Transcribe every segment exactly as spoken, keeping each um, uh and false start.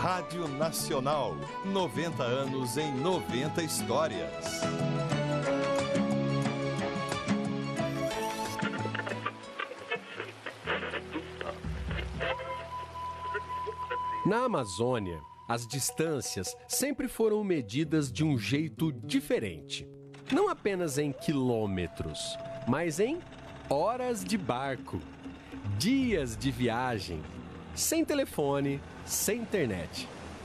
Rádio Nacional, noventa anos em noventa histórias. Na Amazônia, as distâncias sempre foram medidas de um jeito diferente. Não apenas em quilômetros, mas em horas de barco, dias de viagem, sem telefone, sem internet.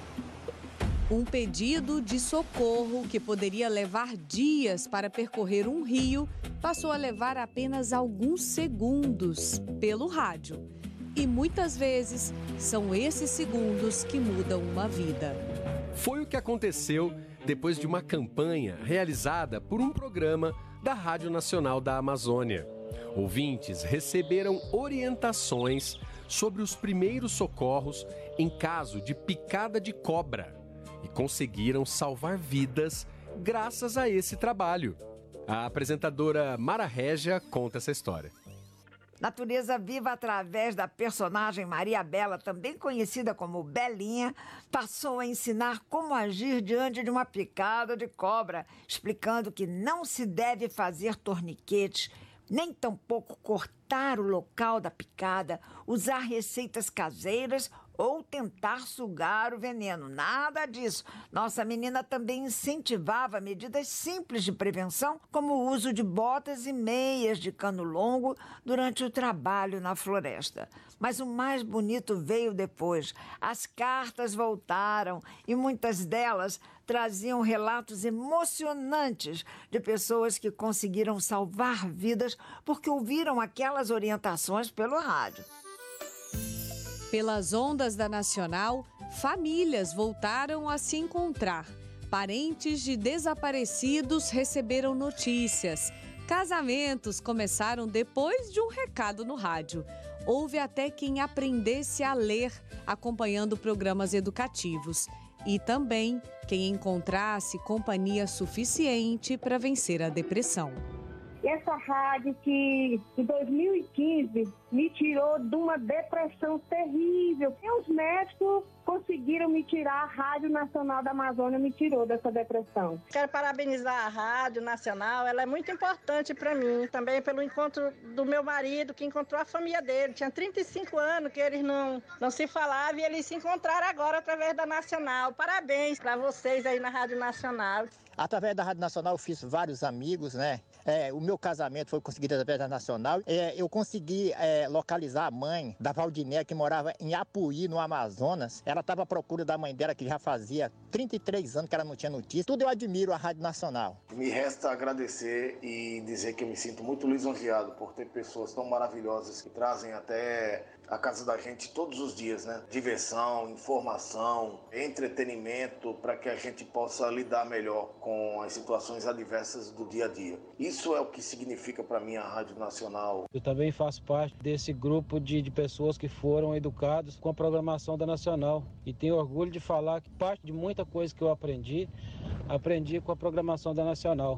Um pedido de socorro que poderia levar dias para percorrer um rio passou a levar apenas alguns segundos pelo rádio. E muitas vezes são esses segundos que mudam uma vida. Foi o que aconteceu depois de uma campanha realizada por um programa da Rádio Nacional da Amazônia. Ouvintes receberam orientações sobre os primeiros socorros em caso de picada de cobra e conseguiram salvar vidas graças a esse trabalho. A apresentadora Mara Régia conta essa história. Natureza Viva, através da personagem Maria Bela, também conhecida como Belinha, passou a ensinar como agir diante de uma picada de cobra, explicando que não se deve fazer torniquetes, nem tampouco cortar o local da picada, usar receitas caseiras ou tentar sugar o veneno. Nada disso. Nossa menina também incentivava medidas simples de prevenção, como o uso de botas e meias de cano longo durante o trabalho na floresta. Mas o mais bonito veio depois. As cartas voltaram e muitas delas traziam relatos emocionantes de pessoas que conseguiram salvar vidas porque ouviram aquelas orientações pelo rádio. Pelas ondas da Nacional, famílias voltaram a se encontrar. Parentes de desaparecidos receberam notícias. Casamentos começaram depois de um recado no rádio. Houve até quem aprendesse a ler, acompanhando programas educativos. E também quem encontrasse companhia suficiente para vencer a depressão. Essa rádio que em dois mil e quinze me tirou de uma depressão terrível. E os médicos conseguiram me tirar, a Rádio Nacional da Amazônia me tirou dessa depressão. Quero parabenizar a Rádio Nacional, ela é muito importante para mim, também pelo encontro do meu marido, que encontrou a família dele. Tinha trinta e cinco anos que eles não, não se falavam e eles se encontraram agora através da Nacional. Parabéns para vocês aí na Rádio Nacional. Através da Rádio Nacional eu fiz vários amigos, né? É, o meu casamento foi conseguido através da Nacional. É, eu consegui é, localizar a mãe da Valdinéia, que morava em Apuí, no Amazonas. Ela estava à procura da mãe dela, que já fazia trinta e três anos que ela não tinha notícia. Tudo eu admiro a Rádio Nacional. Me resta agradecer e dizer que eu me sinto muito lisonjeado por ter pessoas tão maravilhosas que trazem até a casa da gente todos os dias, né? Diversão, informação, entretenimento, para que a gente possa lidar melhor com as situações adversas do dia a dia. Isso é o que significa para mim a Rádio Nacional. Eu também faço parte desse grupo de, de pessoas que foram educados com a programação da Nacional. E tenho orgulho de falar que parte de muita coisa que eu aprendi, aprendi com a programação da Nacional.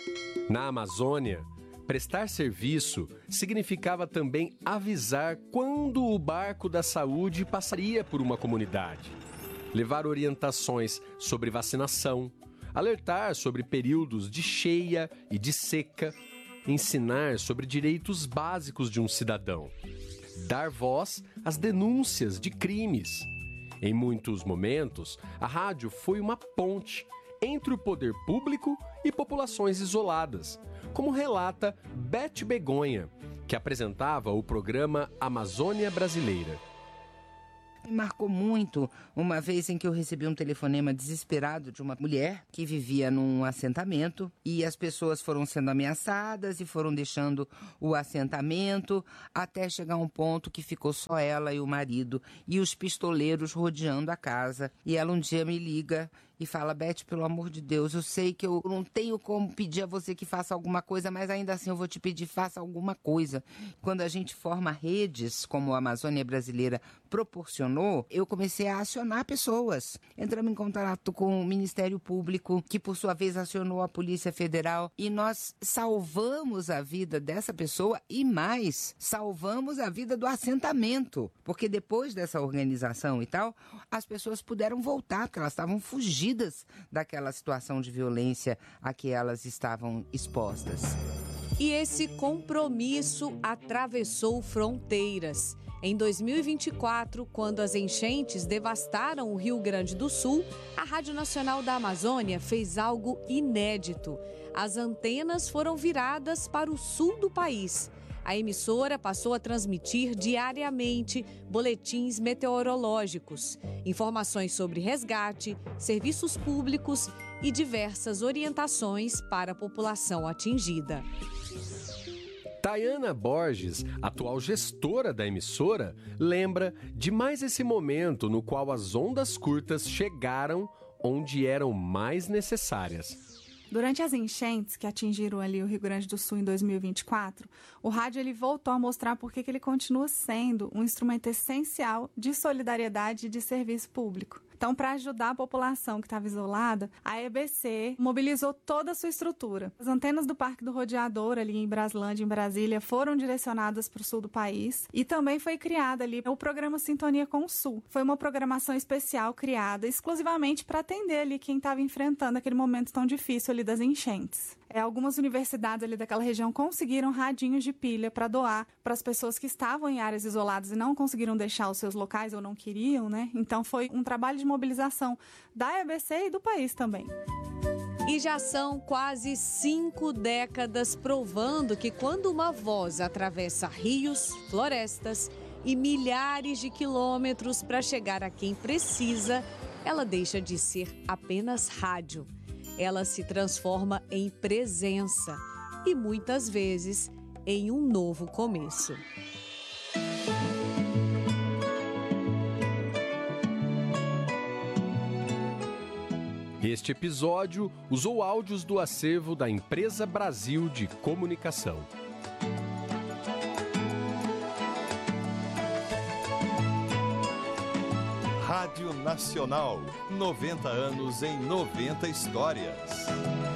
Na Amazônia, prestar serviço significava também avisar quando o barco da saúde passaria por uma comunidade. Levar orientações sobre vacinação, alertar sobre períodos de cheia e de seca, ensinar sobre direitos básicos de um cidadão, dar voz às denúncias de crimes. Em muitos momentos, a rádio foi uma ponte entre o poder público e populações isoladas, como relata Beth Begonha, que apresentava o programa Amazônia Brasileira. Me marcou muito uma vez em que eu recebi um telefonema desesperado de uma mulher que vivia num assentamento e as pessoas foram sendo ameaçadas e foram deixando o assentamento até chegar a um ponto que ficou só ela e o marido e os pistoleiros rodeando a casa. E ela um dia me liga e fala: Beth, pelo amor de Deus, eu sei que eu não tenho como pedir a você que faça alguma coisa, mas ainda assim eu vou te pedir, faça alguma coisa. Quando a gente forma redes, como a Amazônia Brasileira proporcionou, eu comecei a acionar pessoas. Entramos em contato com o Ministério Público, que por sua vez acionou a Polícia Federal, e nós salvamos a vida dessa pessoa e mais, salvamos a vida do assentamento, porque depois dessa organização e tal, as pessoas puderam voltar, porque elas estavam fugidas daquela situação de violência a que elas estavam expostas. E esse compromisso atravessou fronteiras. Em dois mil e vinte e quatro, quando as enchentes devastaram o Rio Grande do Sul, a Rádio Nacional da Amazônia fez algo inédito. As antenas foram viradas para o sul do país. A emissora passou a transmitir diariamente boletins meteorológicos, informações sobre resgate, serviços públicos e diversas orientações para a população atingida. Tayana Borges, atual gestora da emissora, lembra de mais esse momento no qual as ondas curtas chegaram onde eram mais necessárias. Durante as enchentes que atingiram ali o Rio Grande do Sul em dois mil e vinte e quatro, o rádio ele voltou a mostrar por que ele continua sendo um instrumento essencial de solidariedade e de serviço público. Então, para ajudar a população que estava isolada, a E B C mobilizou toda a sua estrutura. As antenas do Parque do Rodeador, ali em Braslândia, em Brasília, foram direcionadas para o sul do país e também foi criado ali o programa Sintonia com o Sul. Foi uma programação especial criada exclusivamente para atender ali quem estava enfrentando aquele momento tão difícil ali das enchentes. É, algumas universidades ali daquela região conseguiram radinhos de pilha para doar para as pessoas que estavam em áreas isoladas e não conseguiram deixar os seus locais ou não queriam, né? Então foi um trabalho de mobilização da E B C e do país também. E já são quase cinco décadas provando que quando uma voz atravessa rios, florestas e milhares de quilômetros para chegar a quem precisa, ela deixa de ser apenas rádio. Ela se transforma em presença e, muitas vezes, em um novo começo. Este episódio usou áudios do acervo da Empresa Brasil de Comunicação. Rádio Nacional, noventa anos em noventa histórias.